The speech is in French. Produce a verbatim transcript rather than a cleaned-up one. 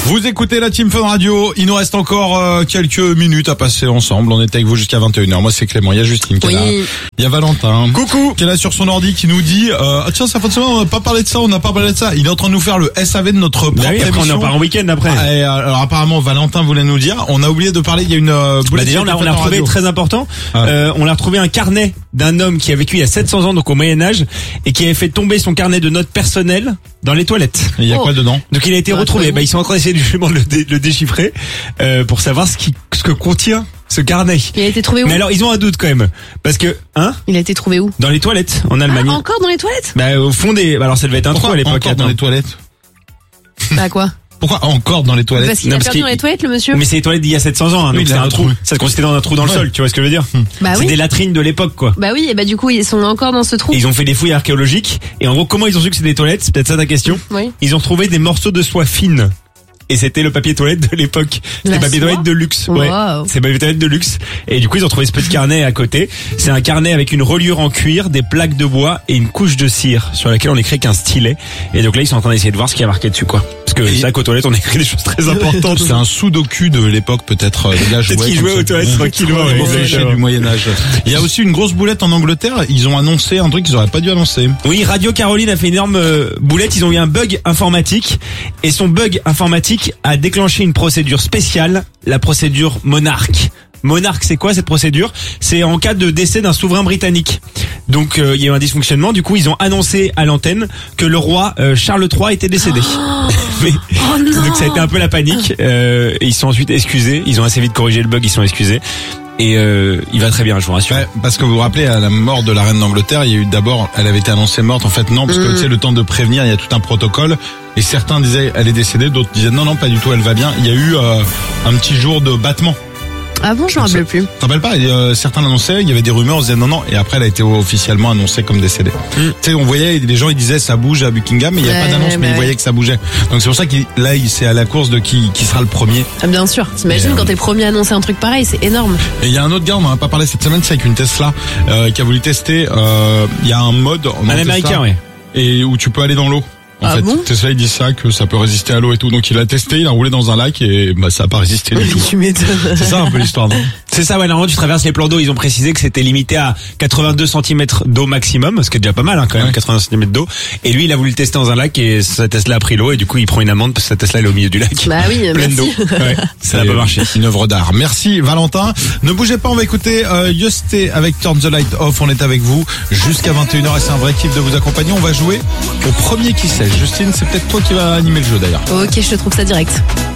Vous écoutez la Team Fun Radio, il nous reste encore euh, quelques minutes à passer ensemble, on est avec vous jusqu'à vingt et une heures. Moi c'est Clément, il y a Justine qui est oui. là, il y a Valentin, coucou, qui est là sur son ordi qui nous dit euh, ah tiens ça fait semaine on n'a pas parlé de ça, on n'a pas parlé de ça, il est en train de nous faire le S A V de notre propre bah oui, après émission. on en part en week-end après. Ah, et, alors apparemment Valentin voulait nous le dire, on a oublié de parler, il y a une euh, bah déjà on a, on a retrouvé très important, ah. euh, on a retrouvé un carnet d'un homme qui a vécu il y a sept cents ans, donc au Moyen-Âge, et qui avait fait tomber son carnet de notes personnelles dans les toilettes. Et il y a oh. quoi dedans? Donc il a été bah, retrouvé, bah, ils sont en train d'essayer justement de le, dé, le déchiffrer euh, pour savoir ce, qui, ce que contient ce carnet. Il a été trouvé où? Mais alors ils ont un doute quand même, parce que, hein, Il a été trouvé où? dans les toilettes en Allemagne. Ah, encore dans les toilettes? Bah au fond des, bah, alors ça devait être un trou à l'époque. Encore dans les toilettes? Bah quoi? Pourquoi encore dans les toilettes? Parce qu'il Non, a parce perdu qu'il- dans les toilettes, le monsieur? Mais c'est les toilettes d'il y a sept cents ans, hein, Oui, donc il c'est a un un trou. trou. Ça consistait dans un trou dans le Ouais. sol, tu vois ce que je veux dire? Bah C'est oui. des latrines de l'époque, quoi. Bah oui, et bah du coup, ils sont encore dans ce trou. Et ils ont fait des fouilles archéologiques. Et en gros, comment ils ont su que c'était des toilettes? C'est peut-être ça ta question. Oui. Ils ont trouvé des morceaux de soie fine. Et c'était le papier toilette de l'époque. C'était La le papier soie toilette de luxe. Ouais. Wow. C'est le papier toilette de luxe. Et du coup, ils ont trouvé ce petit carnet à côté. C'est un carnet avec une reliure en cuir, des plaques de bois et une couche de cire sur laquelle on écrit qu'un stylet. Et donc là, ils sont en train d'essayer de voir ce qui a marqué dessus, quoi. Parce que Et- c'est vrai qu'aux toilettes, on écrit des choses très importantes. C'est un sudoku de l'époque peut-être. euh, Les gars Peut-être qu'ils comme jouaient ça. aux toilettes Ouais. tranquillement. Les ouais, gros clichés exactement. du Moyen-Âge. Il y a aussi une grosse boulette en Angleterre. Ils ont annoncé un truc qu'ils auraient pas dû annoncer. Oui, Radio Caroline a fait une énorme euh, boulette. Ils ont eu un bug informatique. Et son bug informatique a déclenché une procédure spéciale, la procédure Monarch. Monarch, c'est quoi cette procédure? C'est en cas de décès d'un souverain britannique. Donc euh, il y a eu un dysfonctionnement. Du coup, ils ont annoncé à l'antenne que le roi euh, Charles trois était décédé. Mais- Oh non. donc ça a été un peu la panique. Euh, et ils sont ensuite excusés. Ils ont assez vite corrigé le bug. Ils sont excusés. Et euh, il va très bien, je vous rassure. Ouais, parce que vous vous rappelez, à la mort de la reine d'Angleterre, il y a eu d'abord, elle avait été annoncée morte. En fait, non, parce que Mm. tu sais, le temps de prévenir, il y a tout un protocole. Et certains disaient, elle est décédée, d'autres disaient, non, non, pas du tout, elle va bien. Il y a eu euh, un petit jour de battement. Ah bon, je me rappelle plus. Tu te rappelles pas? Et, euh, certains l'annonçaient, il y avait des rumeurs, on se disait non, non, et après elle a été officiellement annoncée comme décédée. Mm. Tu sais, on voyait, les gens ils disaient ça bouge à Buckingham, mais il n'y a Ouais, pas d'annonce, mais bah ils ouais. voyaient que ça bougeait. Donc c'est pour ça qu'il là, il c'est à la course de qui, qui sera le premier. Ah, bien sûr. T'imagines Et, euh, quand t'es le premier à annoncer un truc pareil, c'est énorme. Et il y a un autre gars, on en a pas parlé cette semaine, c'est avec une Tesla, euh, qui a voulu tester, euh, il y a un mode en Un Tesla, américain, ouais. et où tu peux aller dans l'eau. En Ah fait, bon Tesla il dit ça, que ça peut résister à l'eau et tout. Donc il a testé, il a roulé dans un lac et bah ça a pas résisté du tout. Tu m'étonnes. C'est ça un peu l'histoire, non? C'est ça, ouais, normalement tu traverses les plans d'eau, ils ont précisé que c'était limité à quatre-vingt-deux centimètres d'eau maximum, ce qui est déjà pas mal hein, quand même, Ouais. quatre-vingts centimètres d'eau. Et lui, il a voulu le tester dans un lac et sa Tesla a pris l'eau et du coup il prend une amende parce que sa Tesla elle est au milieu du lac. Bah oui, Pleine d'eau. merci. Ouais, ça n'a C'est pas marché. Une œuvre d'art. Merci Valentin. Ne bougez pas, on va écouter euh, Yosté avec Turn the Light Off. On est avec vous jusqu'à vingt et une heures et c'est un vrai kiff de vous accompagner. On va jouer au premier qui sait. Justine, c'est peut-être toi qui va animer le jeu d'ailleurs. Ok, je te trouve ça direct.